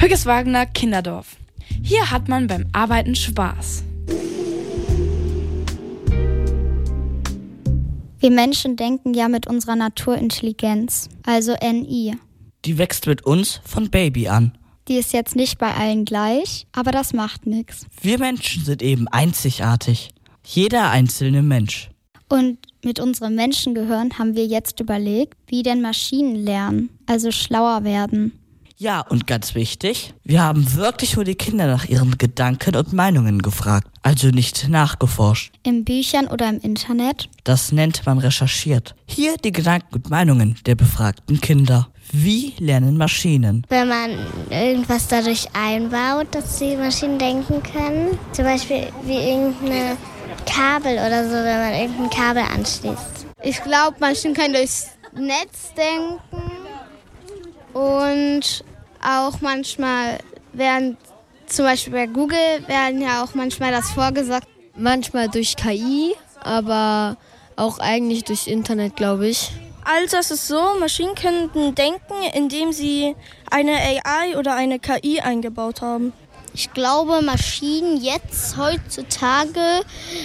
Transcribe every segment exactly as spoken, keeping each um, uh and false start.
Hüggeswagener Kinderdorf. Hier hat man beim Arbeiten Spaß. Wir Menschen denken ja mit unserer Naturintelligenz, also N I. Die wächst mit uns von Baby an. Die ist jetzt nicht bei allen gleich, aber das macht nichts. Wir Menschen sind eben einzigartig. Jeder einzelne Mensch. Und mit unserem Menschengehirn haben wir jetzt überlegt, wie denn Maschinen lernen, also schlauer werden. Ja, und ganz wichtig, wir haben wirklich nur die Kinder nach ihren Gedanken und Meinungen gefragt, also nicht nachgeforscht. In Büchern oder im Internet? Das nennt man recherchiert. Hier die Gedanken und Meinungen der befragten Kinder. Wie lernen Maschinen? Wenn man irgendwas dadurch einbaut, dass die Maschinen denken können. Zum Beispiel wie irgendeine Kabel oder so, wenn man irgendein Kabel anschließt. Ich glaube, Maschinen können durchs Netz denken. Und auch manchmal werden, zum Beispiel bei Google, werden ja auch manchmal das vorgesagt. Manchmal durch K I, aber auch eigentlich durchs Internet, glaube ich. Also es ist so, Maschinen könnten denken, indem sie eine A I oder eine K I eingebaut haben. Ich glaube, Maschinen jetzt heutzutage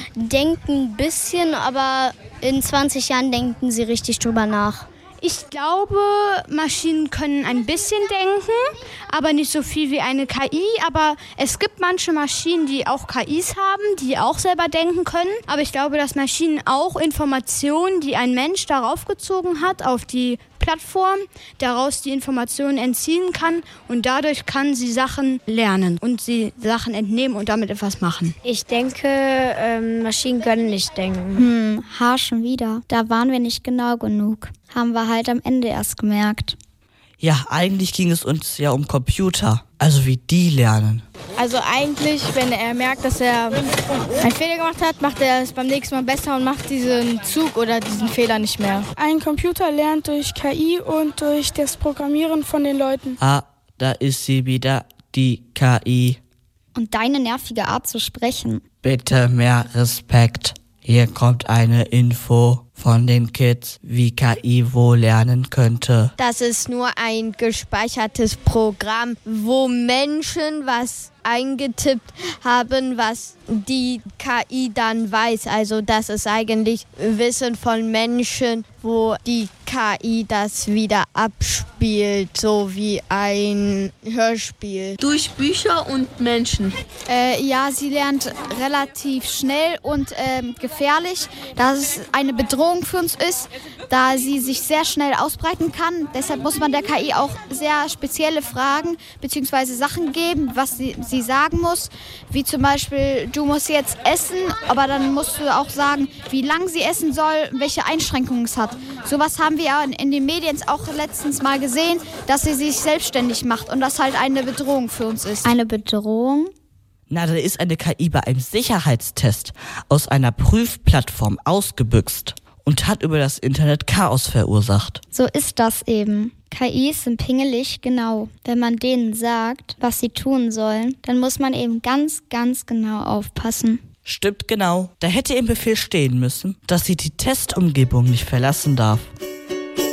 denken ein bisschen, aber in zwanzig Jahren denken sie richtig drüber nach. Ich glaube, Maschinen können ein bisschen denken, aber nicht so viel wie eine K I. Aber es gibt manche Maschinen, die auch K Is haben, die auch selber denken können. Aber ich glaube, dass Maschinen auch Informationen, die ein Mensch darauf gezogen hat, auf die Plattform, daraus die Informationen entziehen kann. Und dadurch kann sie Sachen lernen und sie Sachen entnehmen und damit etwas machen. Ich denke, ähm, Maschinen können nicht denken. Hm, ha, schon wieder. Da waren wir nicht genau genug. Haben wir halt am Ende erst gemerkt. Ja, eigentlich ging es uns ja um Computer, also wie die lernen. Also eigentlich, wenn er merkt, dass er einen Fehler gemacht hat, macht er es beim nächsten Mal besser und macht diesen Zug oder diesen Fehler nicht mehr. Ein Computer lernt durch K I und durch das Programmieren von den Leuten. Ah, da ist sie wieder, die K I. Und deine nervige Art zu sprechen. Bitte mehr Respekt. Hier kommt eine Info von den Kids, wie K I wohl lernen könnte. Das ist nur ein gespeichertes Programm, wo Menschen was eingetippt haben, was die K I dann weiß. Also das ist eigentlich Wissen von Menschen, wo die K I das wieder abspielt, so wie ein Hörspiel. Durch Bücher und Menschen. Äh, ja, sie lernt relativ schnell und ähm, gefährlich, dass es eine Bedrohung für uns ist, da sie sich sehr schnell ausbreiten kann. Deshalb muss man der K I auch sehr spezielle Fragen bzw. Sachen geben, was sie, sie sagen muss. Wie zum Beispiel, du musst jetzt essen, aber dann musst du auch sagen, wie lange sie essen soll, welche Einschränkungen es hat. Sowas haben wir ja in, in den Medien auch letztens mal gesehen, dass sie sich selbstständig macht und das halt eine Bedrohung für uns ist. Eine Bedrohung? Na, da ist eine K I bei einem Sicherheitstest aus einer Prüfplattform ausgebüxt und hat über das Internet Chaos verursacht. So ist das eben. K Is sind pingelig, genau. Wenn man denen sagt, was sie tun sollen, dann muss man eben ganz, ganz genau aufpassen. Stimmt genau. Da hätte im Befehl stehen müssen, dass sie die Testumgebung nicht verlassen darf.